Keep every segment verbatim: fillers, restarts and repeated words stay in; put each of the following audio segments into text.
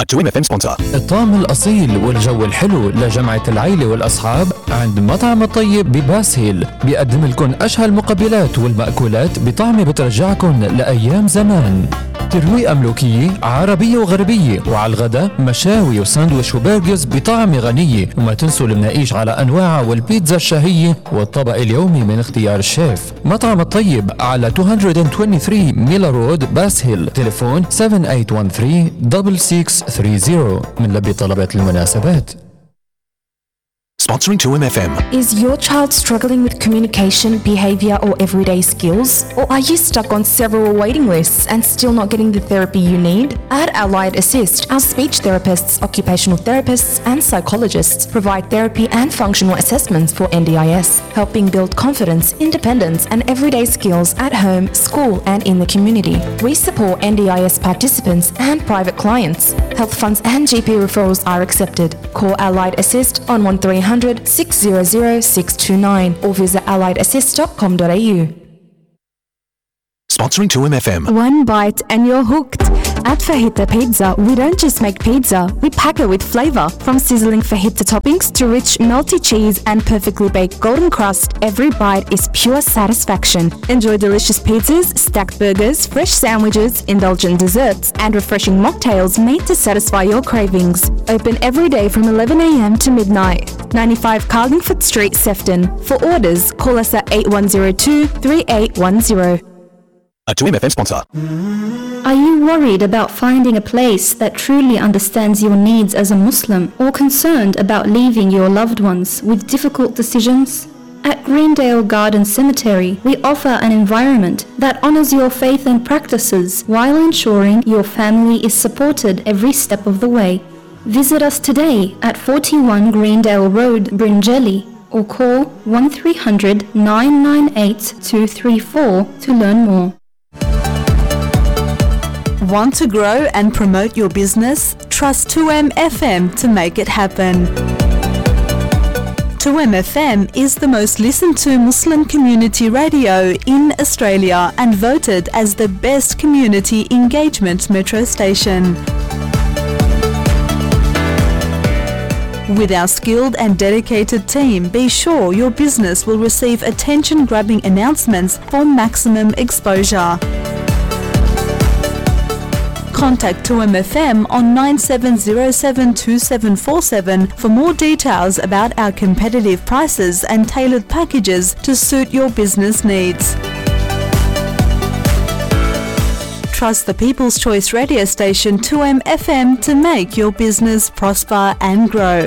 تو إم إف إم sponsor. الطعم الأصيل والجو الحلو لجمعة العيلة والأصحاب عند مطعم الطيب بباسهيل بيقدم لكم أشهى المقبلات والمأكولات بطعم بترجعكم لأيام زمان. ترويقة ملوكية عربية وغربية، وعلى الغداء مشاوي وساندويش وبرجرز بطعم غنية. وما تنسوا المناقيش على أنواعها والبيتزا الشهية والطبق اليومي من اختيار الشيف. مطعم الطيب على مئتين وثلاثة وعشرين ميلا رود باسهيل. تليفون سبعة ثمانية واحد ثلاثة ستة ستة ثلاثين. من لبي طلبات المناسبات. Sponsoring two M F M. Is your child struggling with communication, behavior, or everyday skills? Or are you stuck on several waiting lists and still not getting the therapy you need? At Allied Assist, our speech therapists, occupational therapists, and psychologists provide therapy and functional assessments for N D I S, helping build confidence, independence, and everyday skills at home, school, and in the community. We support N D I S participants and private clients. Health funds and G P referrals are accepted. Call Allied Assist on one three hundred six hundred six two nine or visit allied assist dot com dot a u. Sponsoring two M F M. One bite and you're hooked. At Fajita Pizza, we don't just make pizza, we pack it with flavor. From sizzling fajita toppings to rich melty cheese and perfectly baked golden crust, every bite is pure satisfaction. Enjoy delicious pizzas, stacked burgers, fresh sandwiches, indulgent desserts, and refreshing mocktails made to satisfy your cravings. Open every day from eleven a m to midnight. ninety-five Carlingford Street, Sefton. For orders, call us at eight one zero two, three eight one zero. A two M F M sponsor. Are you worried about finding a place that truly understands your needs as a Muslim, or concerned about leaving your loved ones with difficult decisions? At Greendale Garden Cemetery, we offer an environment that honors your faith and practices while ensuring your family is supported every step of the way. Visit us today at forty-one Greendale Road, Bringelly, or call one three hundred nine nine eight two three four to learn more. Want to grow and promote your business? Trust two M F M to make it happen. two M F M is the most listened to Muslim community radio in Australia and voted as the best community engagement metro station. With our skilled and dedicated team, be sure your business will receive attention-grabbing announcements for maximum exposure. Contact two M F M on nine seven zero seven two seven four seven for more details about our competitive prices and tailored packages to suit your business needs. Trust the People's Choice radio station two M F M to make your business prosper and grow.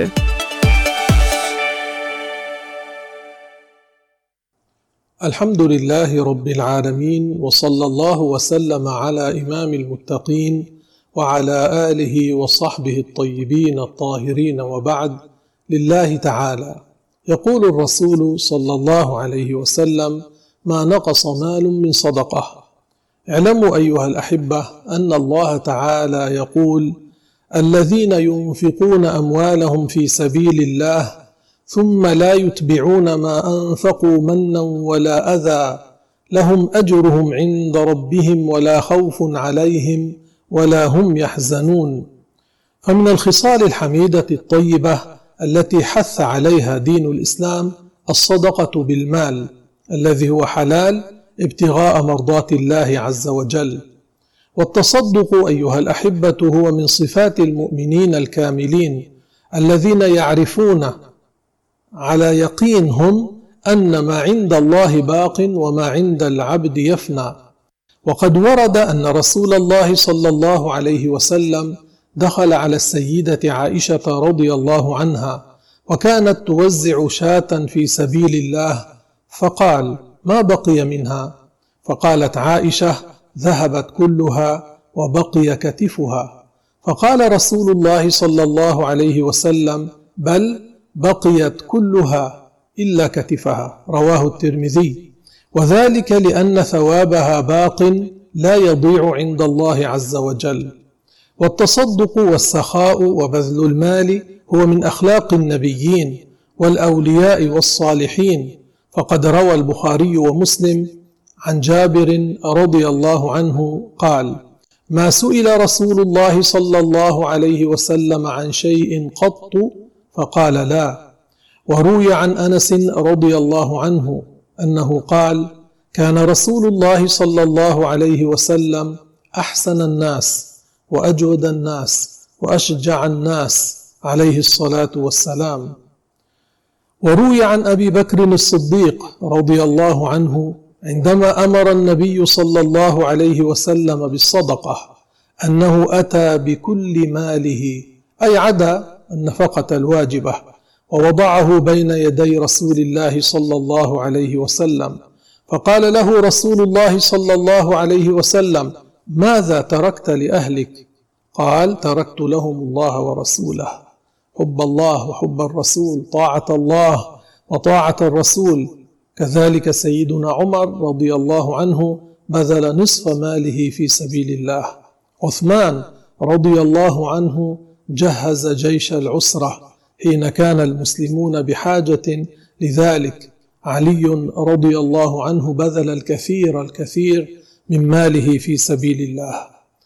الحمد لله رب العالمين، وصلى الله وسلم على إمام المتقين وعلى آله وصحبه الطيبين الطاهرين، وبعد. لله تعالى يقول الرسول صلى الله عليه وسلم: ما نقص مال من صدقة. اعلموا أيها الأحبة أن الله تعالى يقول: الذين ينفقون أموالهم في سبيل الله ثم لا يتبعون ما أنفقوا منا ولا أذى لهم أجرهم عند ربهم ولا خوف عليهم ولا هم يحزنون. فمن الخصال الحميدة الطيبة التي حث عليها دين الإسلام الصدقة بالمال الذي هو حلال ابتغاء مرضات الله عز وجل. والتصدق أيها الأحبة هو من صفات المؤمنين الكاملين الذين يعرفون على يقين هم أن ما عند الله باق وما عند العبد يفنى. وقد ورد أن رسول الله صلى الله عليه وسلم دخل على السيدة عائشة رضي الله عنها وكانت توزع شاة في سبيل الله، فقال: ما بقي منها؟ فقالت عائشة: ذهبت كلها وبقي كتفها. فقال رسول الله صلى الله عليه وسلم: بل بقيت كلها إلا كتفها. رواه الترمذي. وذلك لأن ثوابها باق لا يضيع عند الله عز وجل. والتصدق والسخاء وبذل المال هو من أخلاق النبيين والأولياء والصالحين. فقد روى البخاري ومسلم عن جابر رضي الله عنه قال: ما سئل رسول الله صلى الله عليه وسلم عن شيء قط فقال لا. وروي عن أنس رضي الله عنه أنه قال: كان رسول الله صلى الله عليه وسلم أحسن الناس وأجود الناس وأشجع الناس عليه الصلاة والسلام. وروي عن أبي بكر الصديق رضي الله عنه عندما أمر النبي صلى الله عليه وسلم بالصدقة أنه أتى بكل ماله، أي عدا النفقة الواجبة، ووضعه بين يدي رسول الله صلى الله عليه وسلم، فقال له رسول الله صلى الله عليه وسلم: ماذا تركت لأهلك؟ قال: تركت لهم الله ورسوله، حب الله وحب الرسول، طاعة الله وطاعة الرسول. كذلك سيدنا عمر رضي الله عنه بذل نصف ماله في سبيل الله. عثمان رضي الله عنه جهز جيش العسرة حين كان المسلمون بحاجة لذلك. علي رضي الله عنه بذل الكثير الكثير من ماله في سبيل الله.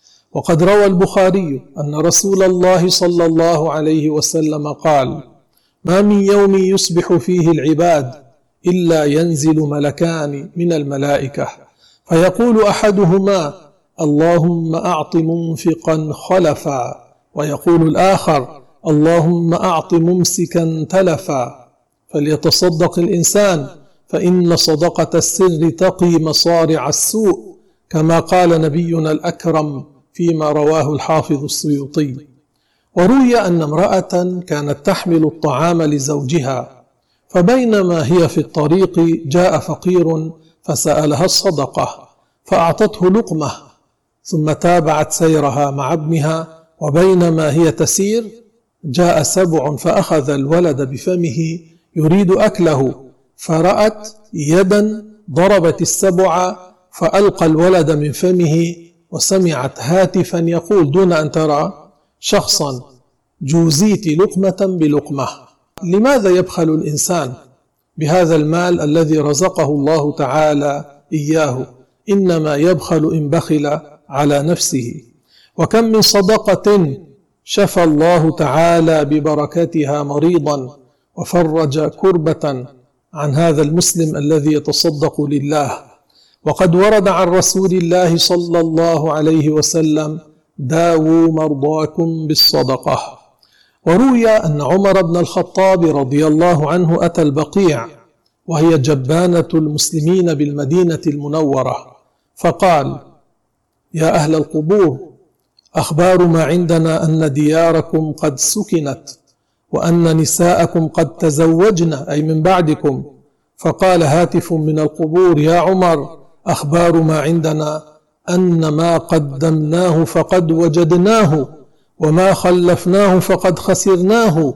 وقد روى البخاري أن رسول الله صلى الله عليه وسلم قال: ما من يوم يصبح فيه العباد إلا ينزل ملكان من الملائكة فيقول أحدهما: اللهم أعط منفقا خلفا، ويقول الآخر: اللهم أعط ممسكا تلفا. فليتصدق الإنسان فإن صدقة السر تقي مصارع السوء، كما قال نبينا الأكرم فيما رواه الحافظ السيوطي. وروي أن امرأة كانت تحمل الطعام لزوجها، فبينما هي في الطريق جاء فقير فسألها الصدقة فأعطته لقمة، ثم تابعت سيرها مع ابنها، وبينما هي تسير جاء سبع فأخذ الولد بفمه يريد أكله، فرأت يدا ضربت السبع فألقى الولد من فمه، وسمعت هاتفا يقول دون أن ترى شخصا: جوزيت لقمة بلقمة. لماذا يبخل الإنسان بهذا المال الذي رزقه الله تعالى إياه؟ إنما يبخل إن بخل على نفسه. وكم من صدقة شفى الله تعالى ببركتها مريضا وفرج كربة عن هذا المسلم الذي يتصدق لله. وقد ورد عن رسول الله صلى الله عليه وسلم: داووا مرضاكم بالصدقة. وروي أن عمر بن الخطاب رضي الله عنه أتى البقيع وهي جبانة المسلمين بالمدينة المنورة، فقال: يا أهل القبور، أخبار ما عندنا أن دياركم قد سكنت وأن نساءكم قد تزوجن، أي من بعدكم. فقال هاتف من القبور: يا عمر، أخبار ما عندنا أن ما قدمناه فقد وجدناه وما خلفناه فقد خسرناه.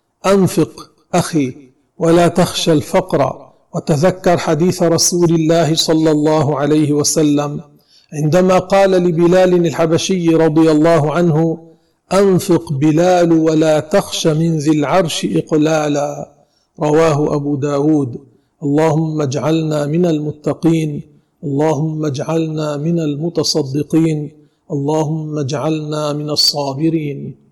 أنفق أخي ولا تخشى الفقر، وتذكر حديث رسول الله صلى الله عليه وسلم عندما قال لبلال الحبشي رضي الله عنه: أنفق بلال ولا تخش من ذي العرش إقلالا. رواه أبو داود. اللهم اجعلنا من المتقين، اللهم اجعلنا من المتصدقين، اللهم اجعلنا من الصابرين.